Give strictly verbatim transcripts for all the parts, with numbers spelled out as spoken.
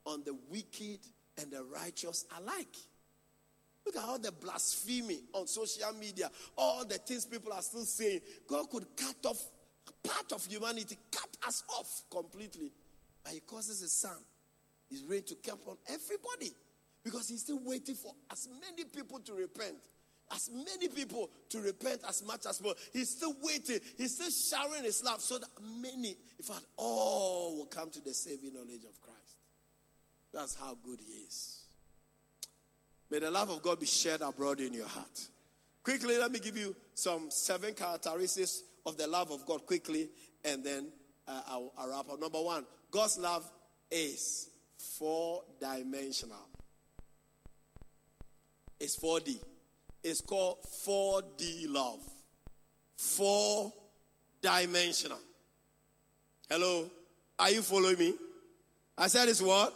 on the wicked and the righteous alike. Look at all the blasphemy on social media, all the things people are still saying. God could cut off part of humanity, cut us off completely. But he causes his son. He's ready to camp on everybody because he's still waiting for as many people to repent. As many people to repent as much as possible. He's still waiting. He's still showering his love so that many, in fact, all will come to the saving knowledge of Christ. That's how good he is. May the love of God be shared abroad in your heart. Quickly, let me give you some seven characteristics of the love of God quickly, and then uh, I'll, I'll wrap up. Number one, God's love is four-dimensional. It's four D. It's called four D love. Four-dimensional. Hello? Are you following me? I said it's what?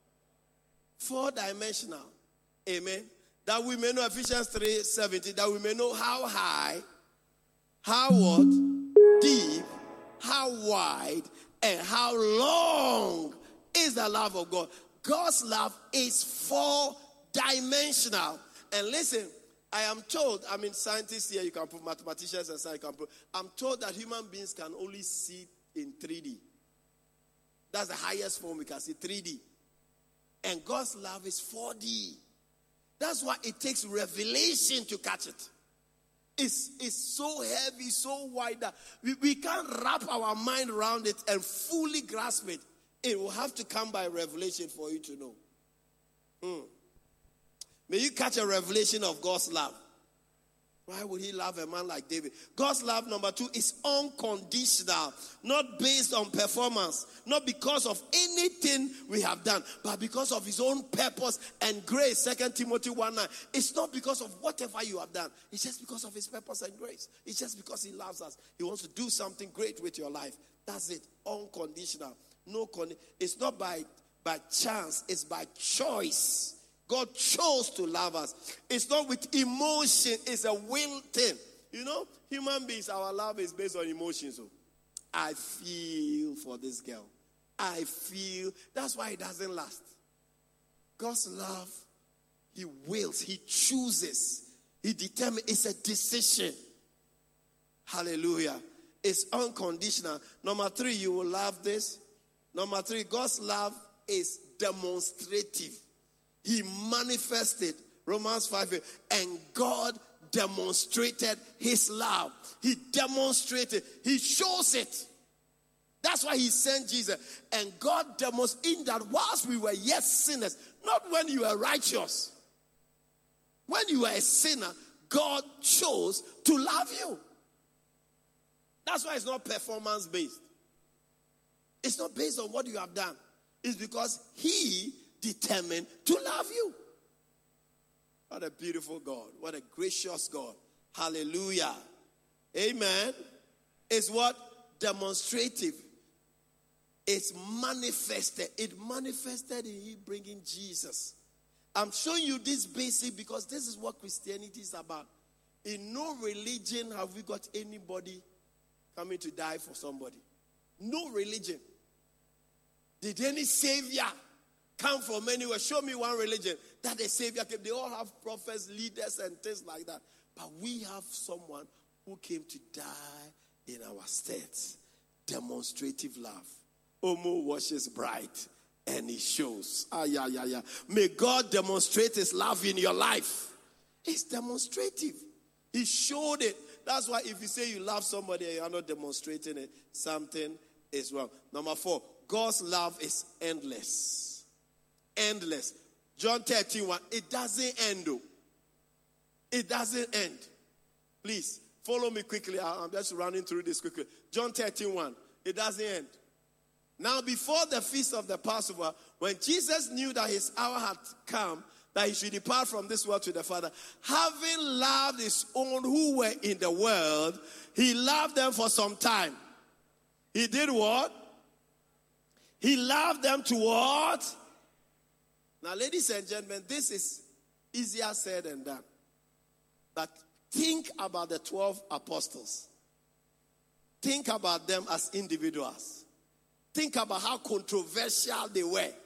Four-dimensional. Amen. That we may know, Ephesians three seventeen, that we may know how high, how what, deep, how wide, and how long is the love of God. God's love is four-dimensional. And listen, I am told, I mean, scientists here, you can put mathematicians and science, can put, I'm told that human beings can only see in three D. That's the highest form we can see, three D. And God's love is four D. That's why it takes revelation to catch it. It's, it's so heavy, so wide that we, we can't wrap our mind around it and fully grasp it. It will have to come by revelation for you to know. Hmm. May you catch a revelation of God's love. Why would he love a man like David? God's love, number two, is unconditional, not based on performance, not because of anything we have done, but because of his own purpose and grace. Second Timothy one nine. It's not because of whatever you have done. It's just because of his purpose and grace. It's just because he loves us. He wants to do something great with your life. That's it. Unconditional. No con- It's not by, by chance. It's by choice. God chose to love us. It's not with emotion. It's a will thing. You know, human beings, our love is based on emotions. So I feel for this girl. I feel. That's why it doesn't last. God's love, he wills. He chooses. He determines. It's a decision. Hallelujah. It's unconditional. Number three, you will love this. Number three, God's love is demonstrative. He manifested, Romans five, and God demonstrated his love. He demonstrated, he shows it. That's why he sent Jesus. And God demonstrated in that whilst we were yet sinners, not when you were righteous. When you were a sinner, God chose to love you. That's why it's not performance based. It's not based on what you have done. It's because he determined to love you. What a beautiful God. What a gracious God. Hallelujah. Amen. It's what? Demonstrative. It's manifested. It manifested in him bringing Jesus. I'm showing you this basic because this is what Christianity is about. In no religion have we got anybody coming to die for somebody. No religion. Did any savior come from anywhere? Show me one religion that a savior came. They all have prophets, leaders, and things like that. But we have someone who came to die in our stead. Demonstrative love. Omo washes bright and he shows. Ah, yeah, yeah, yeah. May God demonstrate his love in your life. It's demonstrative. He showed it. That's why if you say you love somebody and you are not demonstrating it, something is wrong. Number four, God's love is endless. Endless. John thirteen one. It doesn't end though. It doesn't end. Please follow me quickly. I'm just running through this quickly. John thirteen one. It doesn't end. Now before the feast of the Passover, when Jesus knew that his hour had come, that he should depart from this world to the Father, having loved his own who were in the world, he loved them for some time. He did what? He loved them to what? Now, ladies and gentlemen, this is easier said than done. But think about the twelve apostles. Think about them as individuals. Think about how controversial they were.